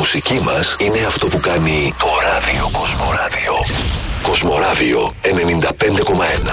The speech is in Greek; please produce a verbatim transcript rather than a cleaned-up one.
μουσική μας είναι αυτό που κάνει το ράδιο Κοσμοράδιο. Κοσμοράδιο ενενήντα πέντε κόμμα ένα.